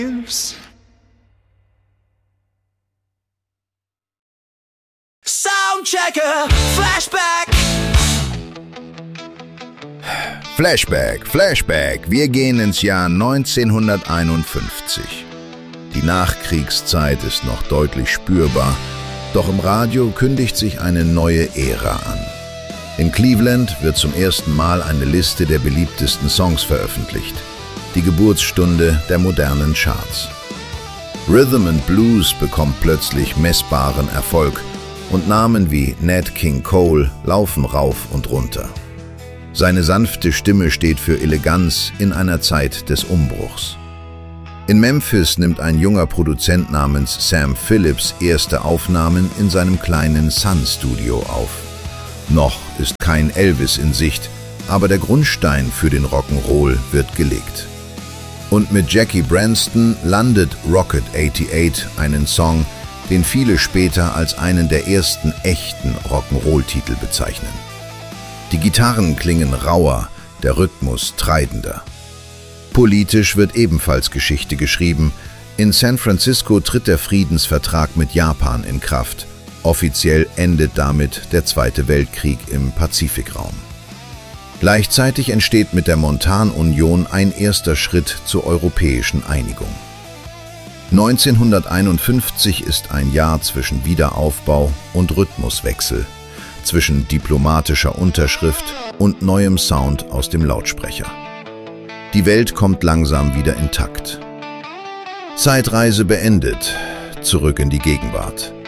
Soundchecker, Flashback. Flashback. Wir gehen ins Jahr 1951. Die Nachkriegszeit ist noch deutlich spürbar, doch im Radio kündigt sich eine neue Ära an. In Cleveland wird zum ersten Mal eine Liste der beliebtesten Songs veröffentlicht. Die Geburtsstunde der modernen Charts. Rhythm and Blues bekommt plötzlich messbaren Erfolg und Namen wie Nat King Cole laufen rauf und runter. Seine sanfte Stimme steht für Eleganz in einer Zeit des Umbruchs. In Memphis nimmt ein junger Produzent namens Sam Phillips erste Aufnahmen in seinem kleinen Sun-Studio auf. Noch ist kein Elvis in Sicht, aber der Grundstein für den Rock'n'Roll wird gelegt. Und mit Jackie Branston landet Rocket 88 einen Song, den viele später als einen der ersten echten Rock'n'Roll-Titel bezeichnen. Die Gitarren klingen rauer, der Rhythmus treibender. Politisch wird ebenfalls Geschichte geschrieben. In San Francisco tritt der Friedensvertrag mit Japan in Kraft. Offiziell endet damit der Zweite Weltkrieg im Pazifikraum. Gleichzeitig entsteht mit der Montanunion ein erster Schritt zur europäischen Einigung. 1951 ist ein Jahr zwischen Wiederaufbau und Rhythmuswechsel, zwischen diplomatischer Unterschrift und neuem Sound aus dem Lautsprecher. Die Welt kommt langsam wieder intakt. Zeitreise beendet, zurück in die Gegenwart.